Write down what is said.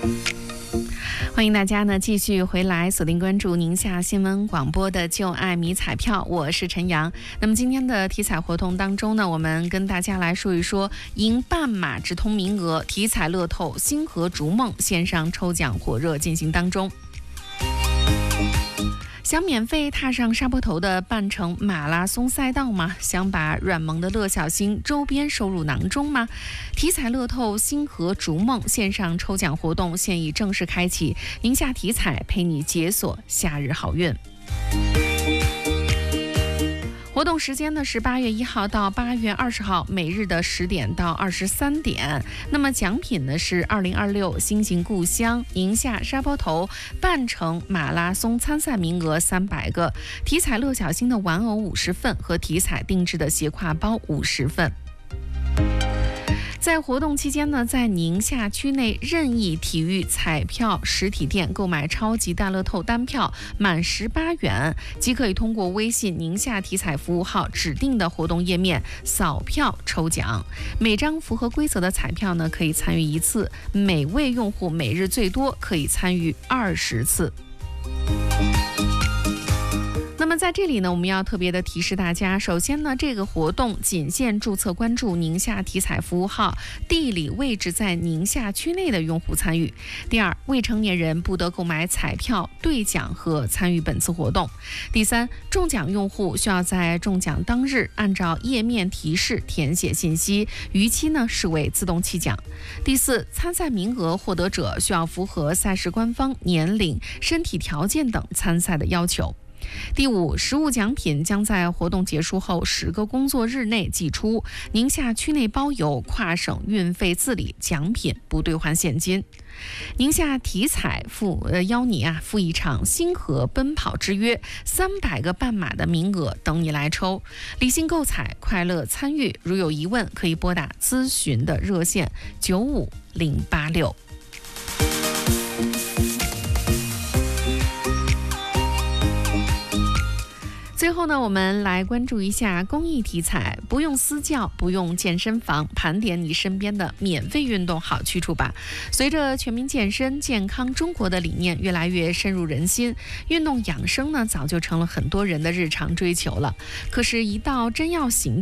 欢迎大家呢继续回来锁定关注宁夏新闻广播的就爱迷彩票，我是陈阳。那么今天的体彩活动当中呢，我们跟大家来说一说赢半马直通名额，体彩乐透星河逐梦线上抽奖火热进行当中。想免费踏上沙坡头的半程马拉松赛道吗？想把软萌的乐小星周边收入囊中吗？体彩乐透星河逐梦线上抽奖活动现已正式开启，宁夏体彩陪你解锁夏日好运。活动时间呢是8月1号到8月20号，每日的10点到23点。那么奖品呢是2026新型故乡宁夏沙坡头半程马拉松参赛名额300个，体彩乐小星的玩偶50份和体彩定制的斜挎包50份。在活动期间呢，在宁夏区内任意体育彩票实体店购买超级大乐透单票满18元，即可以通过微信宁夏体彩服务号指定的活动页面扫票抽奖。每张符合规则的彩票呢，可以参与1次，每位用户每日最多可以参与20次。那么在这里呢，我们要特别的提示大家，首先呢，这个活动仅限注册关注宁夏体彩服务号、地理位置在宁夏区内的用户参与。第二，未成年人不得购买彩票、兑奖和参与本次活动。第三，中奖用户需要在中奖当日按照页面提示填写信息，逾期呢视为自动弃奖。第四，参赛名额获得者需要符合赛事官方年龄、身体条件等参赛的要求。第五，实物奖品将在活动结束后10个工作日内寄出，宁夏区内包邮，跨省运费自理，奖品不兑换现金。宁夏体彩邀你赴一场星河奔跑之约，300个半马的名额等你来抽，理性购彩，快乐参与。如有疑问，可以拨打咨询的热线95086。最后呢，我们来关注一下公益体彩，不用私教，不用健身房，盘点你身边的免费运动好去处吧。随着全民健身、健康中国的理念越来越深入人心，运动养生呢，早就成了很多人的日常追求了。可是，一到真要行